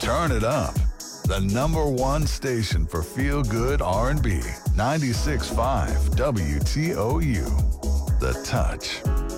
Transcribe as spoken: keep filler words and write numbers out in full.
Turn it up. The number one station for feel-good R and B. ninety-six point five W T O U. The Touch.